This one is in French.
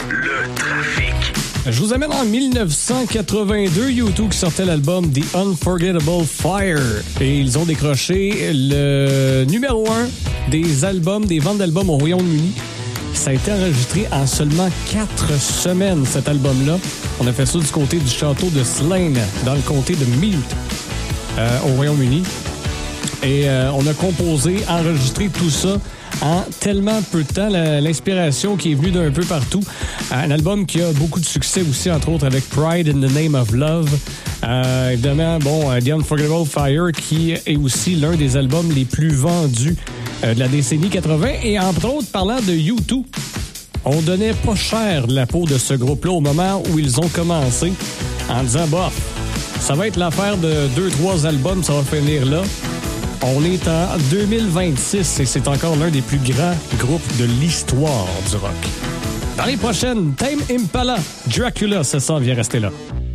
Le trafic. Je vous amène en 1982, U2 qui sortait l'album The Unforgettable Fire. Et ils ont décroché le numéro 1 des ventes d'albums au Royaume-Uni. Ça a été enregistré en seulement 4 semaines, cet album-là. On a fait ça du côté du château de Slane, dans le comté de Meath, au Royaume-Uni. Et on a composé, enregistré tout ça en tellement peu de temps. L'inspiration qui est venue d'un peu partout. Un album qui a beaucoup de succès aussi, entre autres avec Pride in the Name of Love. Évidemment, The Unforgettable Fire, qui est aussi l'un des albums les plus vendus de la décennie 80. Et entre autres, parlant de U2, on donnait pas cher de la peau de ce groupe-là au moment où ils ont commencé, en disant, ça va être l'affaire de 2-3 albums, ça va finir là. On est en 2026 et c'est encore l'un des plus grands groupes de l'histoire du rock. Dans les prochaines, Tame Impala, Dracula, ça s'en vient rester là.